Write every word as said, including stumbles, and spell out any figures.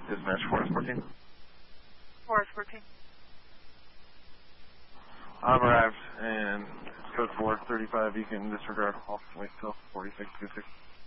Dispatch Forest fourteen. Forest fourteen. I've arrived, and it's code four thirty-five. You can disregard. I'll wait till forty-six fifty-six.